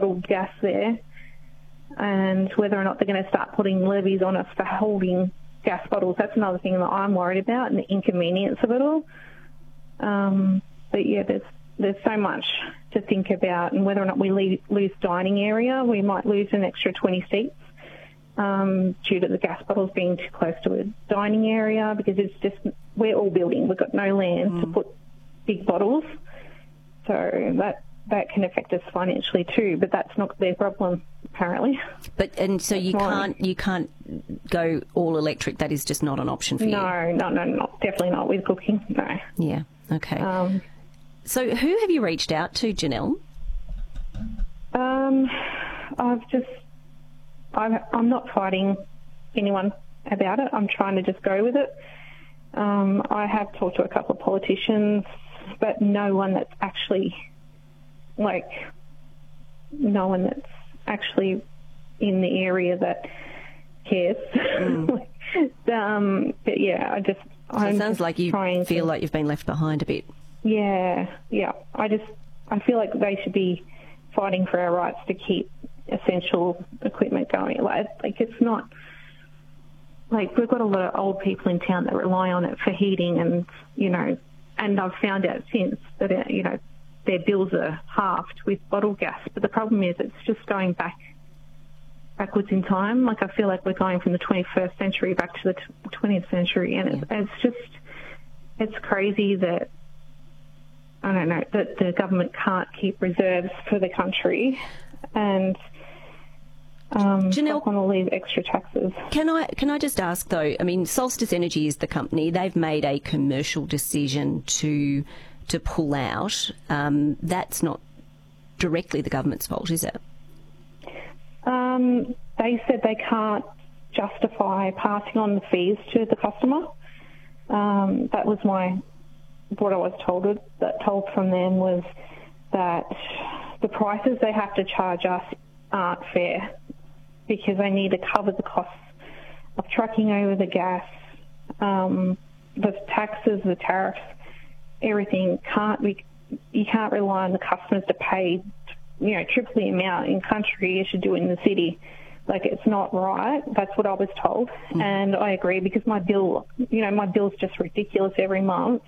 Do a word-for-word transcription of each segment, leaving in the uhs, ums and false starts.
bottled gas there, and whether or not they're going to start putting levies on us for holding gas bottles. That's another thing that I'm worried about, and the inconvenience of it all. Um, but yeah, there's there's so much to think about, and whether or not we leave, lose dining area, we might lose an extra twenty seats um, due to the gas bottles being too close to a dining area, because it's just, we're all building. We've got no land mm. to put big bottles. So that that can affect us financially too, but that's not their problem, apparently. But and so that's you mine. can't you can't go all electric. That is just not an option for no, you. No, no, no, not definitely not with cooking. No. Yeah. Okay. Um, so who have you reached out to, Janelle? Um, I've just I'm I'm not fighting anyone about it. I'm trying to just go with it. Um, I have talked to a couple of politicians, but no one that's actually, like, no one that's actually in the area that cares. Mm. um, but yeah, I just. So I'm it sounds just like you feel to, like you've been left behind a bit. Yeah, yeah. I just, I feel like they should be fighting for our rights to keep essential equipment going. Like, like it's not. Like, we've got a lot of old people in town that rely on it for heating, and, you know, and I've found out since that, uh, you know, their bills are halved with bottle gas. But the problem is it's just going back, backwards in time. Like, I feel like we're going from the twenty-first century back to the twentieth century, and it's, it's just, it's crazy that, I don't know, that the government can't keep reserves for the country, and Um, Janelle, on all these extra taxes. Can I can I just ask though? I mean, Solstice Energy is the company. They've made a commercial decision to to pull out. Um, that's not directly the government's fault, is it? Um, they said they can't justify passing on the fees to the customer. Um, that was my what I was told. That told from them was that the prices they have to charge us aren't fair, because they need to cover the costs of trucking over the gas, um, the taxes, the tariffs, everything. Can't be, you can't rely on the customers to pay, you know, triple the amount in country as you do in the city. Like, it's not right. That's what I was told, mm. and I agree, because my bill, you know, my bill's just ridiculous every month,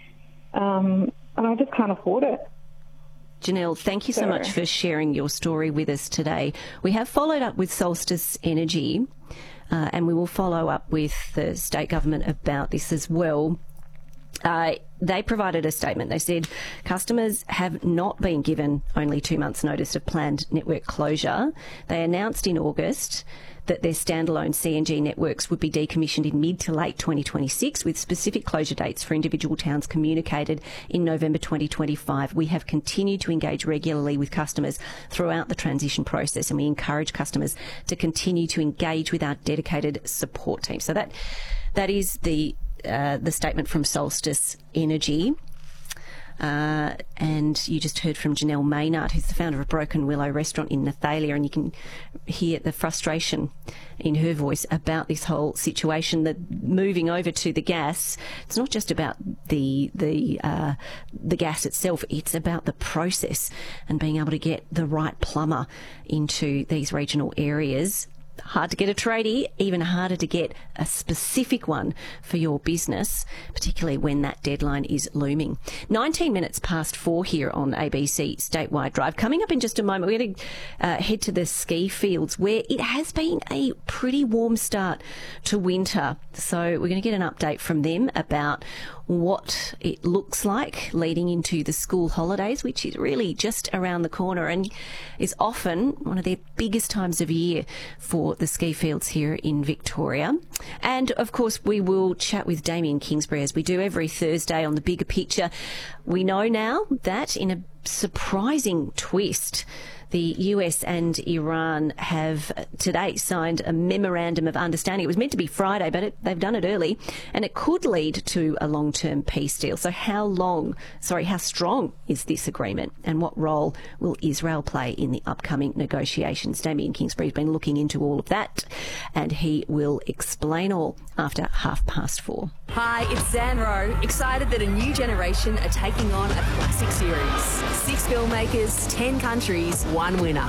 um, and I just can't afford it. Janelle, thank you so much for sharing your story with us today. We have followed up with Solstice Energy, uh, and we will follow up with the state government about this as well. Uh, they provided a statement. They said customers have not been given only two months' notice of planned network closure. They announced in August that their standalone C N G networks would be decommissioned in mid to late twenty twenty-six, with specific closure dates for individual towns communicated in November twenty twenty-five. We have continued to engage regularly with customers throughout the transition process, and we encourage customers to continue to engage with our dedicated support team. So that that is the uh, the statement from Solstice Energy. Uh, and you just heard from Janelle Maynard, who's the founder of Broken Willow Restaurant in Nathalia, and you can hear the frustration in her voice about this whole situation. That moving over to the gas, it's not just about the the uh, the gas itself; it's about the process and being able to get the right plumber into these regional areas. Hard to get a tradie, even harder to get a specific one for your business, particularly when that deadline is looming. nineteen minutes past four here on A B C Statewide Drive. Coming up in just a moment, we're going to uh, head to the ski fields, where it has been a pretty warm start to winter. So we're going to get an update from them about what it looks like leading into the school holidays, which is really just around the corner and is often one of their biggest times of year for the ski fields here in Victoria. And of course, we will chat with Damien Kingsbury, as we do every Thursday on The Bigger Picture. We know now that, in a surprising twist, the U S and Iran have today signed a memorandum of understanding. It was meant to be Friday, but it, they've done it early, and it could lead to a long-term peace deal. So how long, sorry, how strong is this agreement, and what role will Israel play in the upcoming negotiations? Damien Kingsbury has been looking into all of that, and he will explain all after half past four. Hi, it's Zan Rowe. Excited that a new generation are taking on a classic series. Six filmmakers, ten countries, one winner.